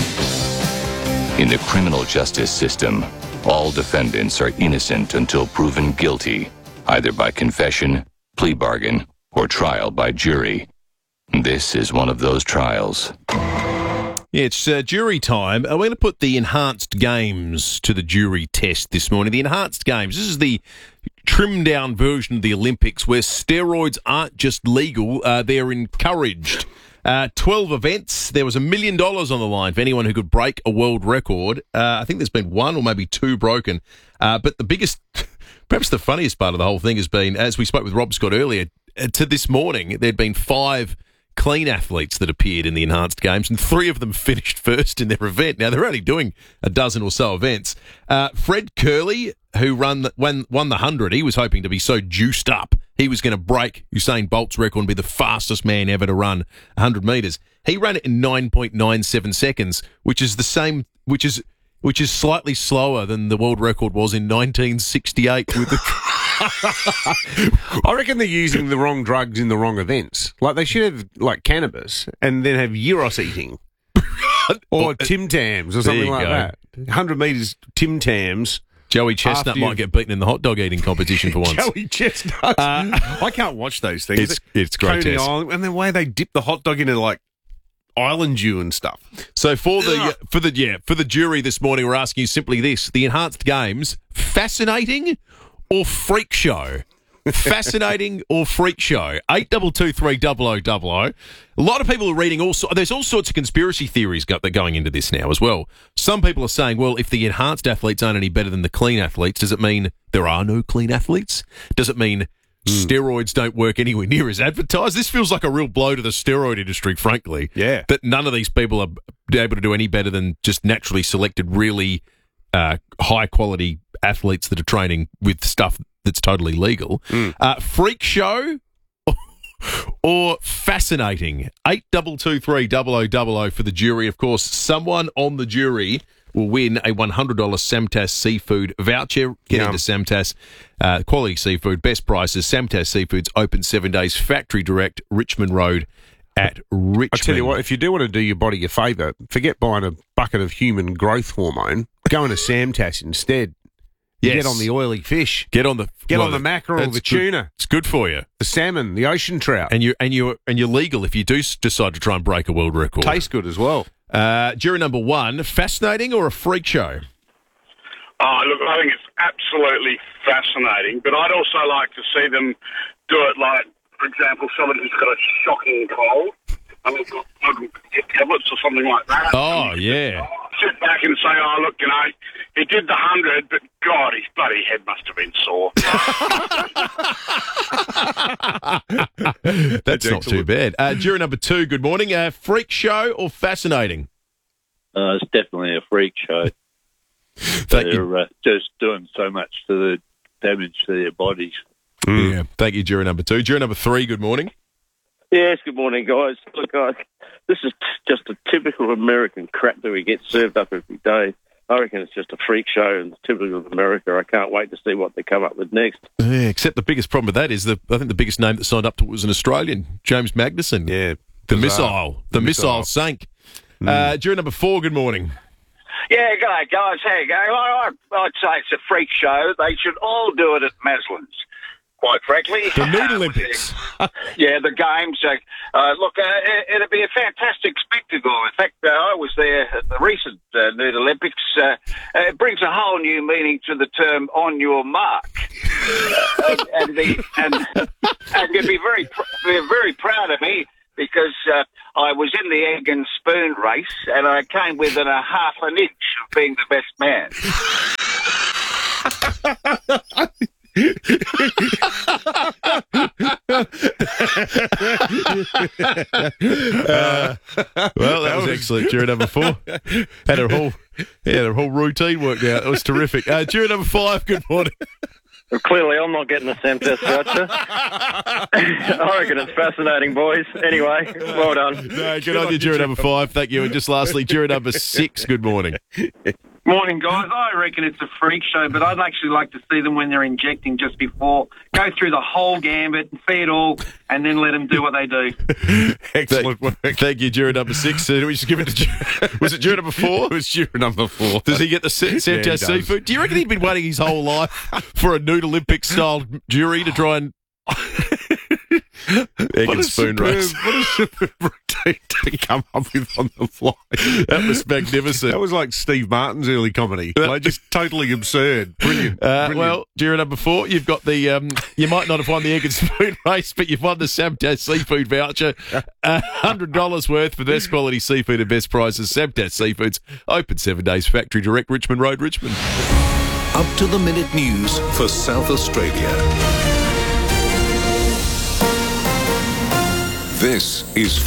In the criminal justice system, all defendants are innocent until proven guilty, either by confession, plea bargain, or trial by jury. This is one of those trials. Yeah, it's jury time. We're going to put the enhanced games to the jury test this morning. The enhanced games, this is the trimmed down version of the Olympics where steroids aren't just legal, they're encouraged. 12 events. There was $1 million on the line for anyone who could break a world record. I think there's been 1 or maybe 2 broken. But the biggest, perhaps the funniest part of the whole thing has been, as we spoke with Rob Scott earlier, to this morning, there'd been 5 clean athletes that appeared in the enhanced games, and 3 of them finished first in their event. Now, they're only doing a dozen or so events. Fred Curley, who won the 100, he was hoping to be so juiced up he was going to break Usain Bolt's record and be the fastest man ever to run 100 metres. He ran it in 9.97 seconds, which is the same, which is slightly slower than the world record was in 1968 with the... I reckon they're using the wrong drugs in the wrong events. Like, they should have, like, cannabis and then have gyros eating. Or Tim Tams or something like that. 100 metres Tim Tams. Joey Chestnut might get beaten in the hot dog eating competition for once. Joey Chestnut. I can't watch those things. It's grotesque. Island, and the way they dip the hot dog into, like, island dew and stuff. So for the jury this morning, we're asking you simply this: the enhanced games, fascinating or freak show? Fascinating or freak show? 82230000. A lot of people are reading there's all sorts of conspiracy theories going into this now as well. Some people are saying, well, if the enhanced athletes aren't any better than the clean athletes, does it mean there are no clean athletes? Does it mean steroids don't work anywhere near as advertised? This feels like a real blow to the steroid industry, frankly. Yeah. That none of these people are able to do any better than just naturally selected, really high-quality athletes that are training with stuff that's totally legal. Freak show or fascinating? 82230000 for the jury. Of course, someone on the jury will win a $100 Samtas seafood voucher. Get into Samtas. Quality seafood, best prices. Samtas Seafood's open 7 days. Factory direct, Richmond Road at Richmond. I tell you what, if you do want to do your body a favour, forget buying a bucket of human growth hormone. Go into Samtas instead. Yes. Get on the oily fish. Get on the mackerel, the tuna. It's good for you. The salmon, the ocean trout. And you're legal if you do decide to try and break a world record. Tastes good as well. Jury number 1, fascinating or a freak show? Oh, look, I think it's absolutely fascinating, but I'd also like to see them do it like, for example, someone who's got a shocking cold. I mean, get tablets or something like that. Oh, yeah. Sit back and say, oh, look, he did the 100, but God, his bloody head must have been sore. That's not too bad. Jury number 2, good morning. Freak show or fascinating? It's definitely a freak show. They're just doing so much to the damage to their bodies. Yeah, thank you, jury number 2. Jury number 3, good morning. Yes, good morning, guys. Look, this is just a typical American crap that we get served up every day. I reckon it's just a freak show and typical of America. I can't wait to see what they come up with next. Yeah, except the biggest problem with that is I think the biggest name that signed up to it was an Australian, James Magnussen. Yeah. The missile sank. Jury number 4, good morning. Yeah, g'day, guys. How you going? I'd say it's a freak show. They should all do it at Maslin's, quite frankly. The Nude Olympics. Yeah, the games. Look, it'd be a fantastic spectacle. In fact, I was there at the recent Nude Olympics. It brings a whole new meaning to the term "on your mark," and you'd be very proud of me because I was in the egg and spoon race, and I came within a half an inch of being the best man. Well, that was excellent. Jury number 4 had her whole routine worked out. It was terrific. Jury number 5, good morning. Well, clearly, I'm not getting a SEM test, gotcha. I reckon it's fascinating, boys. Anyway, well done. No, good on you, jury number 5. Thank you. And just lastly, jury number 6, good morning. Morning, guys. I reckon it's a freak show, but I'd actually like to see them when they're injecting just before. Go through the whole gambit, see it all, and then let them do what they do. Excellent work. Thank you, jury number 6. We just give it to was it jury number 4? It was jury number 4. Does he get the Semtest seafood? Do you reckon he'd been waiting his whole life for a Nude Olympic-style jury to try and... Egg and spoon race. What a superb routine to come up with on the fly. That was magnificent. That was like Steve Martin's early comedy. Like just totally absurd. Brilliant. Well, jury number 4, you've got the, you might not have won the egg and spoon race, but you've won the Semtest seafood voucher. $100 worth for the best quality seafood and best prices. Semtest Seafoods, open 7 days, factory direct, Richmond Road, Richmond. Up to the minute news for South Australia. This is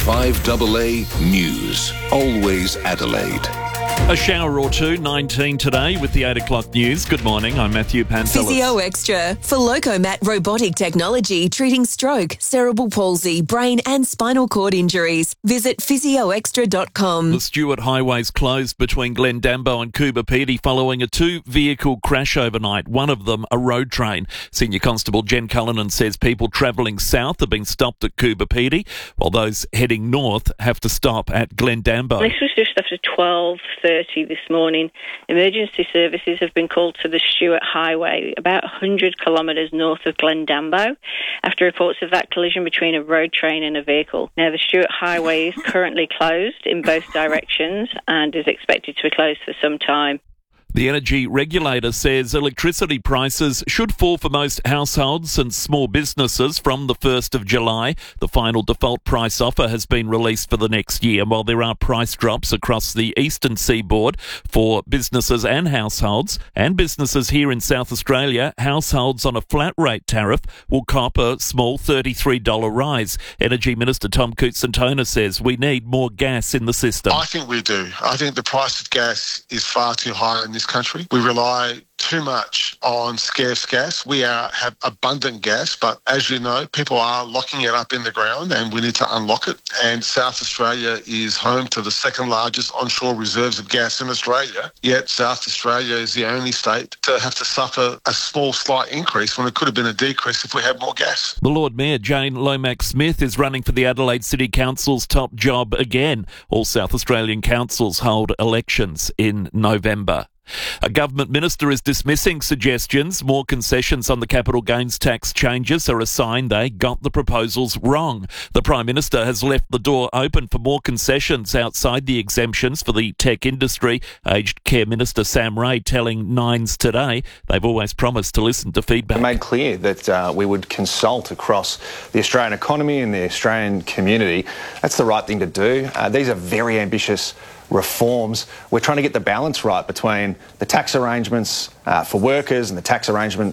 5AA News. Always Adelaide. A shower or two, 19 today with the 8 o'clock news. Good morning, I'm Matthew Pantelis. Physio Extra for Locomat robotic technology treating stroke, cerebral palsy, brain and spinal cord injuries. Visit physioextra.com. The Stewart Highway's closed between Glendambo and Coober Pedy following a 2-vehicle crash overnight, one of them a road train. Senior Constable Jen Cullinan says people travelling south have been stopped at Coober Pedy, while those heading north have to stop at Glendambo. This was just after 12:30 this morning. Emergency services have been called to the Stewart Highway, about 100 kilometres north of Glendambo, after reports of that collision between a road train and a vehicle. Now, the Stewart Highway is currently closed in both directions and is expected to be closed for some time. The energy regulator says electricity prices should fall for most households and small businesses from the 1st of July. The final default price offer has been released for the next year, while there are price drops across the eastern seaboard for businesses and households. And businesses here in South Australia, households on a flat rate tariff will cop a small $33 rise. Energy Minister Tom Koutsantonis says we need more gas in the system. I think we do. I think the price of gas is far too high in this country. We rely too much on scarce gas. We have abundant gas, but as you know, people are locking it up in the ground and we need to unlock it. And South Australia is home to the second largest onshore reserves of gas in Australia, yet South Australia is the only state to have to suffer a small, slight increase when it could have been a decrease if we had more gas. The Lord Mayor, Jane Lomax-Smith, is running for the Adelaide City Council's top job again. All South Australian councils hold elections in November. A government minister is dismissing suggestions more concessions on the capital gains tax changes are a sign they got the proposals wrong. The Prime Minister has left the door open for more concessions outside the exemptions for the tech industry. Aged Care Minister Sam Ray telling Nines Today they've always promised to listen to feedback. I made clear that we would consult across the Australian economy and the Australian community. That's the right thing to do. These are very ambitious reforms. We're trying to get the balance right between the tax arrangements for workers and the tax arrangements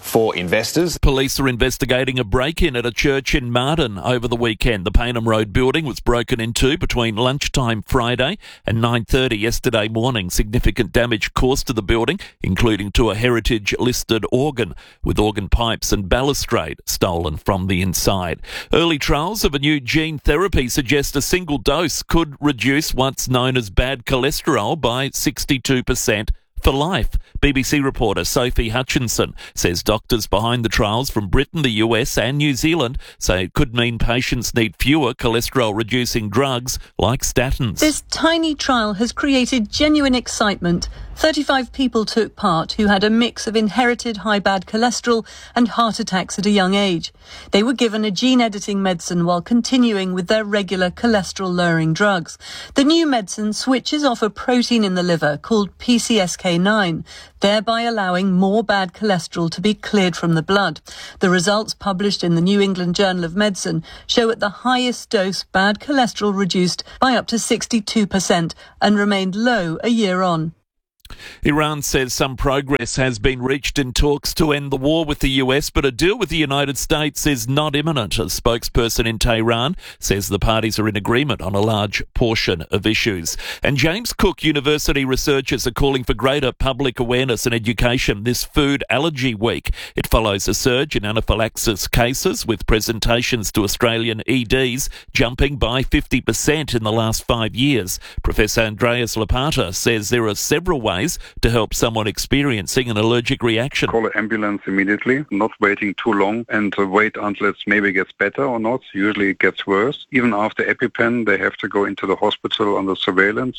for investors. Police are investigating a break-in at a church in Marden over the weekend. The Paynham Road building was broken into between lunchtime Friday and 9:30 yesterday morning. Significant damage caused to the building, including to a heritage-listed organ, with organ pipes and balustrade stolen from the inside. Early trials of a new gene therapy suggest a single dose could reduce what's known as bad cholesterol by 62% for life. BBC reporter Sophie Hutchinson says doctors behind the trials from Britain, the US and New Zealand say it could mean patients need fewer cholesterol-reducing drugs like statins. This tiny trial has created genuine excitement. 35 people took part who had a mix of inherited high bad cholesterol and heart attacks at a young age. They were given a gene-editing medicine while continuing with their regular cholesterol-lowering drugs. The new medicine switches off a protein in the liver called PCSK9, thereby allowing more bad cholesterol to be cleared from the blood. The results published in the New England Journal of Medicine show at the highest dose bad cholesterol reduced by up to 62% and remained low a year on. Iran says some progress has been reached in talks to end the war with the US, but a deal with the United States is not imminent. A spokesperson in Tehran says the parties are in agreement on a large portion of issues. And James Cook University researchers are calling for greater public awareness and education this food allergy week. It follows a surge in anaphylaxis cases, with presentations to Australian EDs jumping by 50% in the last 5 years. Professor Andreas Lapata says there are several ways to help someone experiencing an allergic reaction. Call an ambulance immediately, not waiting too long, and wait until it maybe gets better or not. Usually it gets worse. Even after EpiPen, they have to go into the hospital under surveillance.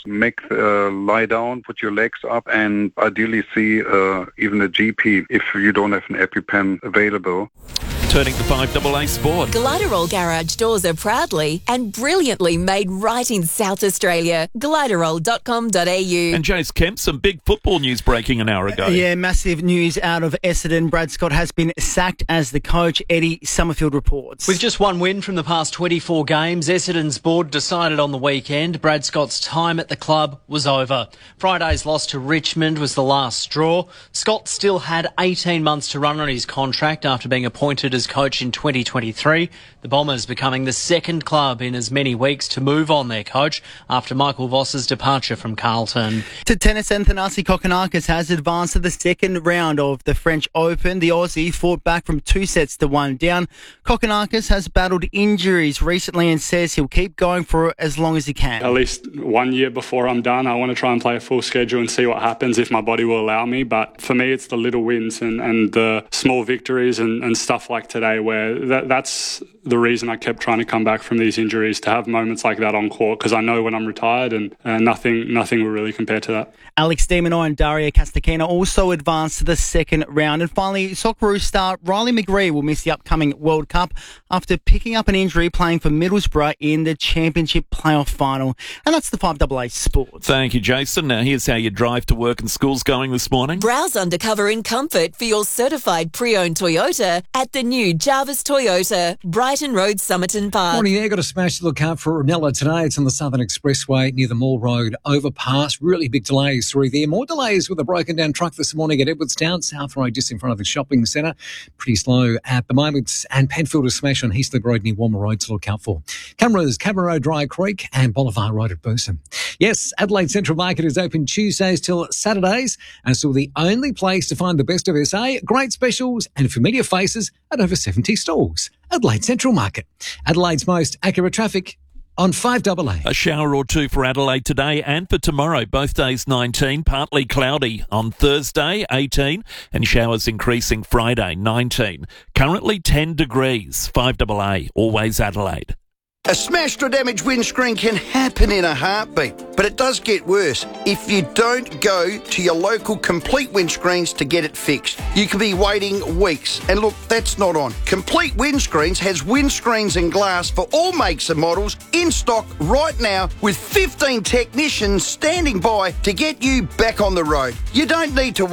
Lie down, put your legs up, and ideally see even a GP if you don't have an EpiPen available. Turning to 5AA Sport. Gliderol Garage doors are proudly and brilliantly made right in South Australia. Gliderol.com.au. And Jace Kemp, some big football news breaking an hour ago. Yeah, massive news out of Essendon. Brad Scott has been sacked as the coach. Eddie Summerfield reports. With just one win from the past 24 games, Essendon's board decided on the weekend Brad Scott's time at the club was over. Friday's loss to Richmond was the last straw. Scott still had 18 months to run on his contract after being appointed as coach in 2023. The Bombers becoming the second club in as many weeks to move on their coach after Michael Voss's departure from Carlton. To tennis, Thanasi Kokkinakis has advanced to the second round of the French Open. The Aussie fought back from 2 sets to 1 down. Kokkinakis has battled injuries recently and says he'll keep going for it as long as he can. At least 1 year before I'm done, I want to try and play a full schedule and see what happens if my body will allow me. But for me, it's the little wins and the small victories and stuff like today, where that's the reason I kept trying to come back from these injuries, to have moments like that on court, because I know when I'm retired and nothing will really compare to that. Alex de Minaur and Daria Kasatkina also advanced to the second round. And finally, Socceroos star Riley McGree will miss the upcoming World Cup after picking up an injury playing for Middlesbrough in the Championship playoff final. And that's the 5AA Sport. Thank you, Jason. Now here's how your drive to work and school's going this morning. Browse undercover in comfort for your certified pre-owned Toyota at the new Jarvis Toyota, Brighton Road, Somerton Park. Morning there. Got a smash to look out for Ranella today. It's on the Southern Expressway near the Mall Road overpass. Really big delays through there. More delays with a broken down truck this morning at Edwardstown, South Road just in front of the shopping centre. Pretty slow at the moment. And Penfield a smash on Heaslip Road near Walmer Road to look out for. Cameras, Road, Dry Creek and Bolivar Road at Burson. Yes, Adelaide Central Market is open Tuesdays till Saturdays and still the only place to find the best of SA, great specials and familiar faces at over 70 stalls. Adelaide Central Market. Adelaide's most accurate traffic on 5AA. A shower or two for Adelaide today and for tomorrow. Both days 19, partly cloudy on Thursday 18 and showers increasing Friday 19. Currently 10 degrees. 5AA, always Adelaide. A smashed or damaged windscreen can happen in a heartbeat, but it does get worse if you don't go to your local Complete Windscreens to get it fixed. You could be waiting weeks, and look, that's not on. Complete Windscreens has windscreens and glass for all makes and models in stock right now with 15 technicians standing by to get you back on the road. You don't need to wait.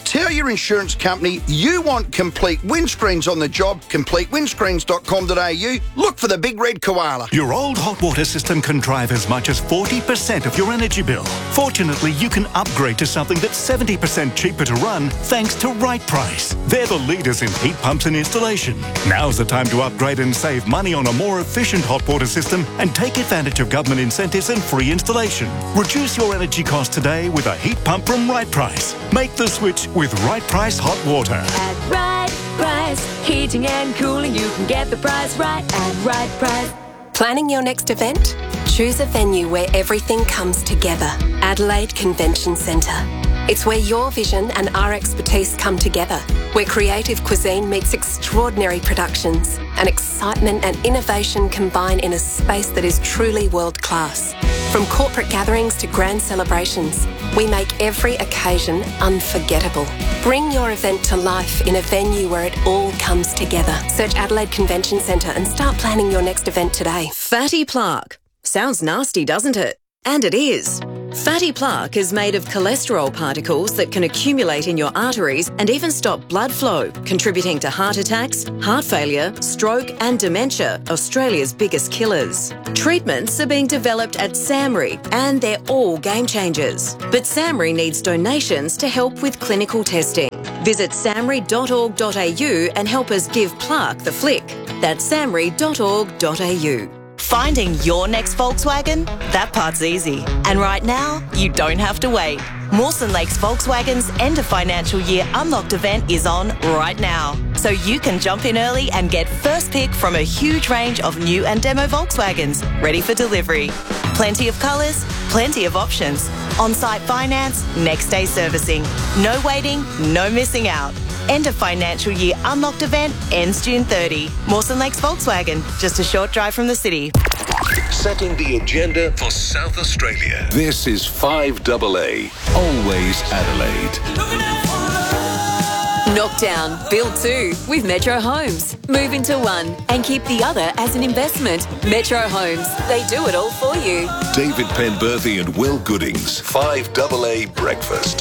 Tell your insurance company you want complete windscreens on the job. CompleteWindscreens.com.au. Look for the big red koala. Your old hot water system can drive as much as 40% of your energy bill. Fortunately, you can upgrade to something that's 70% cheaper to run thanks to Right Price. They're the leaders in heat pumps and installation. Now's the time to upgrade and save money on a more efficient hot water system and take advantage of government incentives and free installation. Reduce your energy costs today with a heat pump from Right Price. Make the switch with Right Price Hot Water. At Right Price, heating and cooling, you can get the price right at Right Price. Planning your next event? Choose a venue where everything comes together. Adelaide Convention Centre. It's where your vision and our expertise come together, where creative cuisine meets extraordinary productions, and excitement and innovation combine in a space that is truly world-class. From corporate gatherings to grand celebrations, we make every occasion unforgettable. Bring your event to life in a venue where it all comes together. Search Adelaide Convention Centre and start planning your next event today. Fatty plaque. Sounds nasty, doesn't it? And it is. Fatty plaque is made of cholesterol particles that can accumulate in your arteries and even stop blood flow, contributing to heart attacks, heart failure, stroke and dementia, Australia's biggest killers. Treatments are being developed at SAMRI and they're all game changers. But SAMRI needs donations to help with clinical testing. Visit samri.org.au and help us give plaque the flick. That's samri.org.au. Finding your next Volkswagen? That part's easy. And right now, you don't have to wait. Mawson Lakes Volkswagen's end of financial year unlocked event is on right now. So you can jump in early and get first pick from a huge range of new and demo Volkswagens ready for delivery. Plenty of colours, plenty of options. On-site finance, next day servicing. No waiting, no missing out. End of financial year unlocked event ends June 30. Mawson Lakes Volkswagen, just a short drive from the city. Setting the agenda for South Australia. This is 5AA. Always Adelaide. Knock down, build two with Metro Homes. Move into one and keep the other as an investment. Metro Homes, they do it all for you. David Penberthy and Will Goodings. 5AA Breakfast.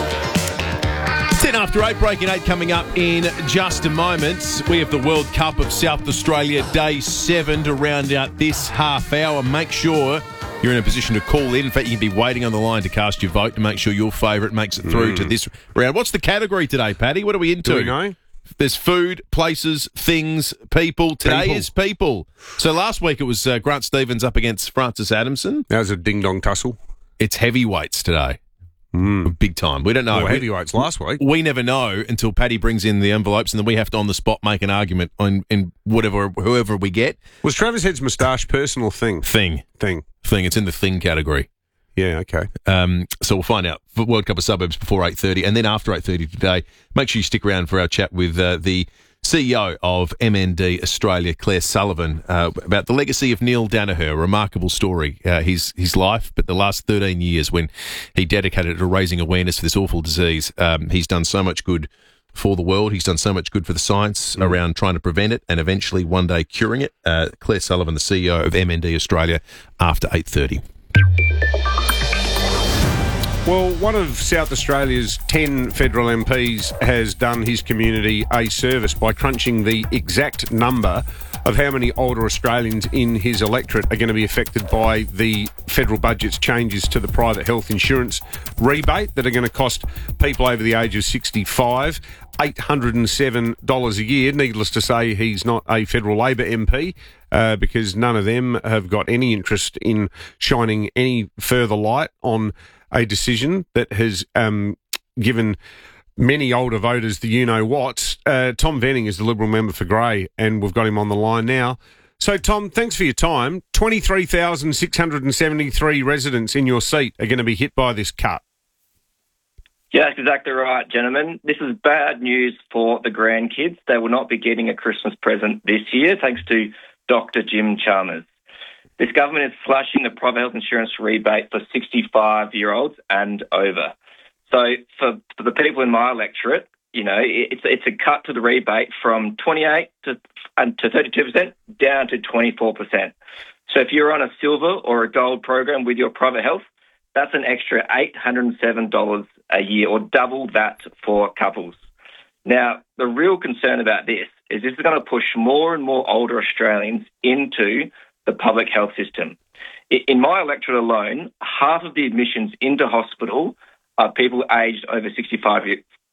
10 after 8, breaking 8 coming up in just a moment. We have the World Cup of South Australia Day 7 to round out this half hour. Make sure you're in a position to call in. In fact, you can be waiting on the line to cast your vote to make sure your favourite makes it through to this round. What's the category today, Paddy? What are we into? Do we know? There's food, places, things, people. Today is people. So last week it was Grant Stevens up against Francis Adamson. That was a ding-dong tussle. It's heavyweights today. Big time. We don't know. Well, heavyweights last week. We never know until Paddy brings in the envelopes, and then we have to on the spot make an argument in whoever we get. Was Travis Head's moustache personal thing? Thing. It's in the thing category. Yeah, okay. So we'll find out for World Cup of Suburbs before 8:30, and then after 8:30 today, make sure you stick around for our chat with the CEO of MND Australia, Claire Sullivan, about the legacy of Neil Danaher. A remarkable story, his life, but the last 13 years when he dedicated it to raising awareness for this awful disease. He's done so much good for the world. He's done so much good for the science around trying to prevent it and eventually one day curing it. Claire Sullivan, the CEO of MND Australia, after 8:30. Well, one of South Australia's 10 federal MPs has done his community a service by crunching the exact number of how many older Australians in his electorate are going to be affected by the federal budget's changes to the private health insurance rebate that are going to cost people over the age of 65 $807 a year. Needless to say, he's not a federal Labor MP because none of them have got any interest in shining any further light on a decision that has given many older voters the you-know-what. Tom Venning is the Liberal member for Grey, and we've got him on the line now. So, Tom, thanks for your time. 23,673 residents in your seat are going to be hit by this cut. Yeah, that's exactly right, gentlemen. This is bad news for the grandkids. They will not be getting a Christmas present this year, thanks to Dr. Jim Chalmers. This government is slashing the private health insurance rebate for 65-year-olds and over. So for the people in my electorate, you know, it's a cut to the rebate from 28 to 32% down to 24%. So if you're on a silver or a gold program with your private health, That's an extra $807 a year, or double that for couples. Now, the real concern about this is going to push more and more older Australians into the public health system. In my electorate alone, half of the admissions into hospital are people aged over 65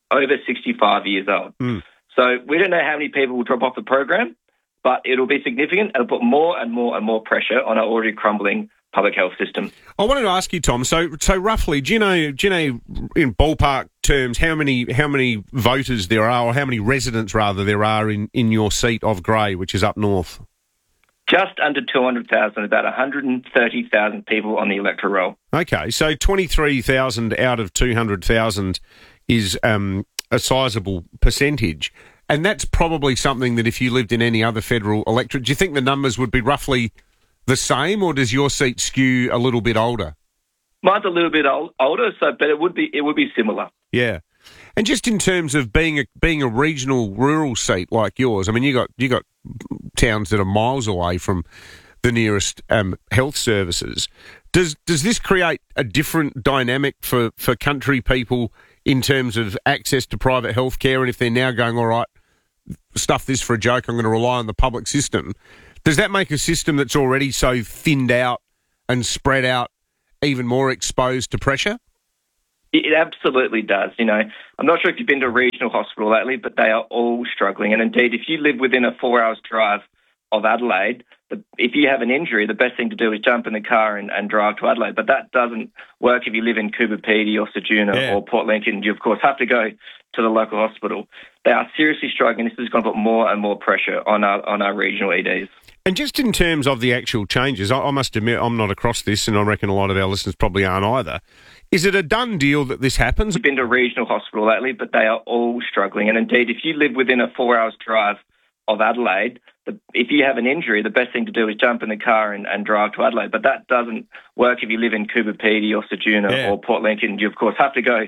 years old. So we don't know how many people will drop off the program, but it'll be significant and it'll put more and more and more pressure on our already crumbling public health system. I wanted to ask you, Tom. So roughly, do you know in ballpark terms how many voters there are, or how many residents rather there are in your seat of Grey, which is up north? Just under 200,000, about 130,000 people on the electoral roll. Okay, so 23,000 out of 200,000 is a sizable percentage, and that's probably something that if you lived in any other federal electorate, do you think the numbers would be roughly the same, or does your seat skew a little bit older? Mine's a little bit older, but it would be similar. Yeah, and just in terms of being a regional rural seat like yours, I mean, you got towns that are miles away from the nearest health services. Does this create a different dynamic for country people in terms of access to private health care? And if they're now going, all right, stuff this for a joke, I'm going to rely on the public system, does that make a system that's already so thinned out and spread out even more exposed to pressure? It absolutely does. You know, I'm not sure if you've been to a regional hospital lately, but they are all struggling. And indeed, if you live within a 4 hours drive of Adelaide, if you have an injury, the best thing to do is jump in the car and drive to Adelaide. But that doesn't work if you live in Coober Pedy or Ceduna or Port Lincoln. You, of course, have to go to the local hospital. They are seriously struggling. This is going to put more and more pressure on our regional EDs. And just in terms of the actual changes, I must admit I'm not across this, and I reckon a lot of our listeners probably aren't either. Is it a done deal that this happens? I've been to a regional hospital lately, but they are all struggling. And indeed, if you live within a 4 hours drive of Adelaide, if you have an injury, the best thing to do is jump in the car and drive to Adelaide. But that doesn't work if you live in Coober Pedy or Ceduna or Port Lincoln. You, of course, have to go